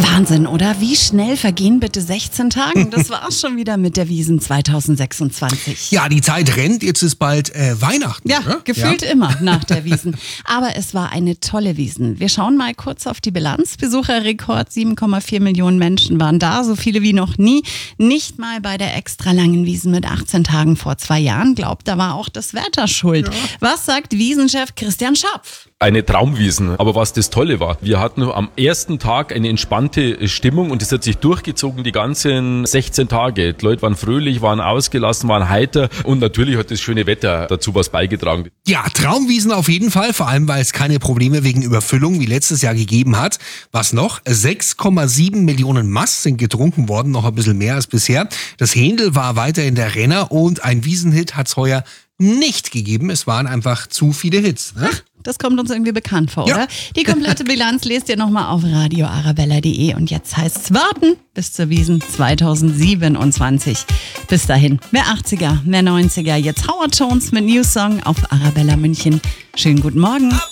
Wahnsinn, oder? Wie schnell vergehen bitte 16 Tage? Das war's schon wieder mit der Wiesn 2026. Ja, die Zeit rennt, jetzt ist bald Weihnachten. Ja, oder? gefühlt immer nach der Wiesn. Aber es war eine tolle Wiesn. Wir schauen mal kurz auf die Bilanz. Besucherrekord, 7,4 Millionen Menschen waren da, so viele wie noch nie. Nicht mal bei der extra langen Wiesn mit 18 Tagen vor 2 Jahren. Glaubt, da war auch das Wetter schuld. Ja. Was sagt Wiesenchef Christian Schapf? Eine Traumwiesn. Aber was das Tolle war, wir hatten am ersten Tag eine entspannte Stimmung und das hat sich durchgezogen die ganzen 16 Tage. Die Leute waren fröhlich, waren ausgelassen, waren heiter und natürlich hat das schöne Wetter dazu was beigetragen. Ja, Traumwiesn auf jeden Fall, vor allem weil es keine Probleme wegen Überfüllung wie letztes Jahr gegeben hat. Was noch? 6,7 Millionen Mass sind getrunken worden, noch ein bisschen mehr als bisher. Das Händel war weiterhin der Renner und ein Wiesenhit hat es heuer nicht gegeben. Es waren einfach zu viele Hits. Ne? Das kommt uns irgendwie bekannt vor, Ja. oder? Die komplette Bilanz lest ihr nochmal auf radioarabella.de. Und jetzt heißt's warten bis zur Wiesn 2027. Bis dahin, mehr 80er, mehr 90er. Jetzt Howard Jones mit New Song auf Arabella München. Schönen guten Morgen.